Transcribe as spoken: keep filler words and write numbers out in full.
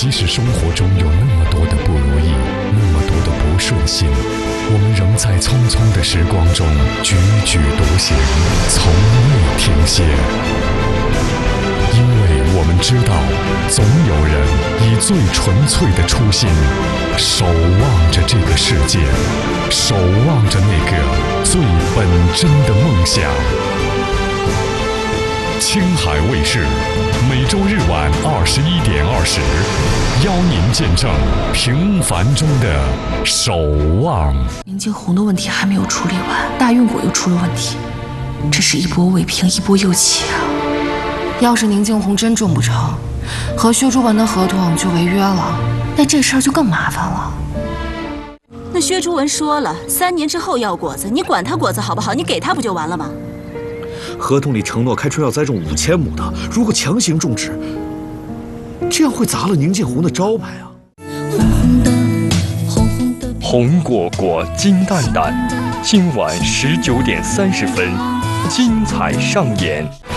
即使生活中有那么多的不如意，那么多的不顺心，我们仍在匆匆的时光中踽踽独行，从未停歇。因为我们知道，总有人以最纯粹的初心，守望着这个世界，守望着那个最本真的梦想。青海卫视每周日晚二十一点二十，邀您见证平凡中的守望。 宁静红的问题还没有处理完，大运果又出了问题，这是一波未平一波又起啊！要是宁静红真中不成，和薛朱文的合同就违约了，那这事儿就更麻烦了。 那薛朱文说了，三年之后要果子，你管他果子好不好？你给他不就完了吗？ 合同里承诺开春要栽种五千亩的，如果强行种植，这样会砸了宁静红的招牌啊！ 红果果，金蛋蛋，今晚十九点三十分，精彩上演。